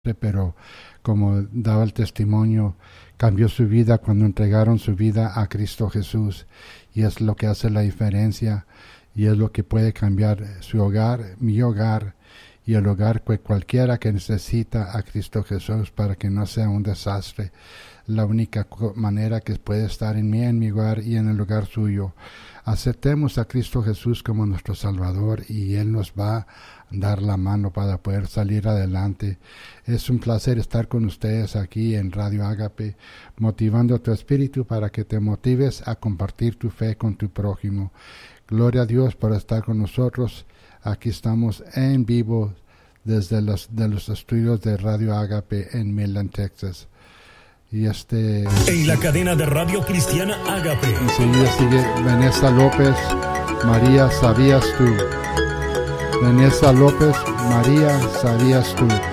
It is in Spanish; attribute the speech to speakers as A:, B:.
A: pero como daba el testimonio, cambió su vida cuando entregaron su vida a Cristo Jesús, y es lo que hace la diferencia, y es lo que puede cambiar su hogar, mi hogar, y el hogar de cualquiera que necesita a Cristo Jesús para que no sea un desastre. La única manera que puede estar en mi hogar y en el hogar suyo. Aceptemos a Cristo Jesús como nuestro Salvador y Él nos va a dar la mano para poder salir adelante. Es un placer estar con ustedes aquí en Radio Ágape, motivando tu espíritu para que te motives a compartir tu fe con tu prójimo. Gloria a Dios por estar con nosotros. Aquí estamos en vivo desde los estudios de Radio Ágape en Midland, Texas. Y
B: en la cadena de Radio Cristiana Ágape.
A: Enseguida sigue Vanessa López, María, ¿sabías tú? Vanessa López, María, ¿sabías tú?